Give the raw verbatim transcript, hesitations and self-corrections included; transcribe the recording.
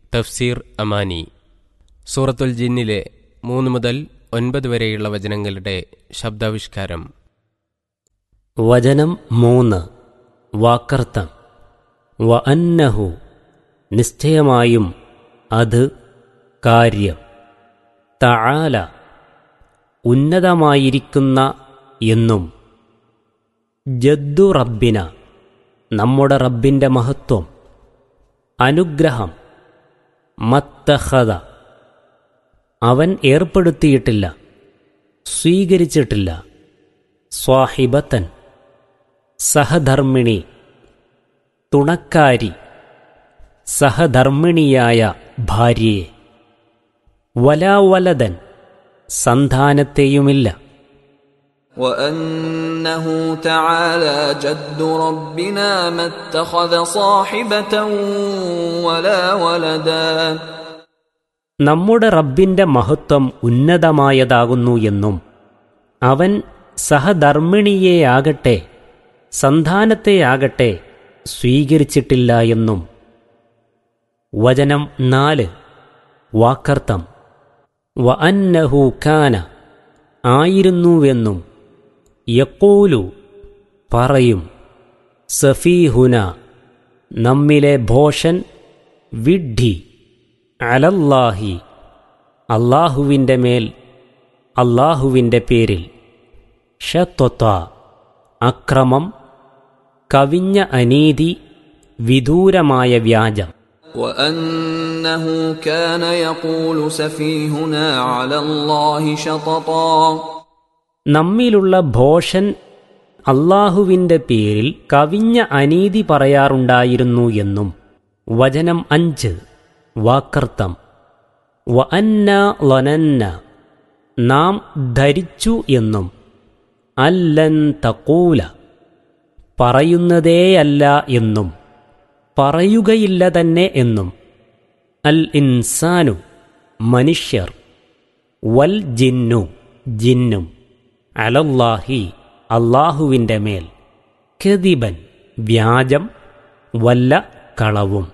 തഫ്സീർ അമാനി. സൂറത്തുൽ ജിന്നിലെ മൂന്ന് മുതൽ ഒൻപത് വരെയുള്ള വചനങ്ങളുടെ ശബ്ദാവിഷ്കാരം. വചനം മൂന്ന്. വാക്കർത്ഥം. വ അന്നഹു, നിശ്ചയമായും അത്, കാര്യം, തആല, ഉന്നതമായിരിക്കുന്ന എന്നും, ജദ്ദു റബ്ബിന, നമ്മുടെ റബ്ബിൻ്റെ മഹത്വം, അനുഗ്രഹം, മത്തഖദ, അവൻ ഏർപ്പെടുത്തിയിട്ടില്ല, സ്വീകരിച്ചിട്ടില്ല, സ്വാഹിബത്തൻ, സഹധർമ്മിണി, തുണക്കാരി, സഹധർമ്മിണിയായ ഭാര്യയെ, വലാവലദൻ, സന്താനത്തെയുമില്ല. وَأَنَّهُ تَعَالَى جَدُّ رَبِّنَا مَا اتَّخَذَ صَاحِبَةً وَلَا وَلَدًا. നമ്മുടെ റബ്ബിന്റെ മഹത്വം ഉന്നതമായതാകുന്നു എന്നും അവൻ സഹധർമ്മിണിയെയാകട്ടെ സന്താനത്തെയാകട്ടെ സ്വീകരിച്ചിട്ടില്ല എന്നും. വചനം നാല്. വാക്കർത്ഥം. വ അന്നഹു കാന, ആയിരുന്നുവെന്നും, യഖൂലു, പറയും, സഫീഹുന, നമ്മിലെ ഭോഷൻ, വിഡ്ഢി, അലല്ലാഹി, അല്ലാഹുവിൻ്റെ മേൽ, അല്ലാഹുവിൻ്റെ പേരിൽ, ഷത്വത, അക്രമം, കവിഞ്ഞ അനീതി, വിദൂരമായ വ്യാജം. وَأَنَّهُ كَانَ يَقُولُ سَفِيهُنَا عَلَى اللَّهِ شَطَطًا. നമ്മിലുള്ള ഭോഷൻ അല്ലാഹുവിൻ്റെ പേരിൽ കവിഞ്ഞ അനീതി പറയാറുണ്ടായിരുന്നു എന്നും. വചനം അഞ്ച്. വാക്കർത്ഥം. വ അന്നാ ലനന്ന, നാം ധരിച്ചു എന്നും, അല്ലൻ തഖൂല, പറയുന്നതേയല്ല എന്നും, പറയുകയില്ല തന്നെ എന്നും, അൽ ഇൻസാനു, മനുഷ്യർ, വൽ ജിന്നു, ജിന്നും, അലല്ലാഹി, അല്ലാഹുവിൻ്റെ മേൽ, കദിബൻ, വ്യാജം, വല്ല കളവും.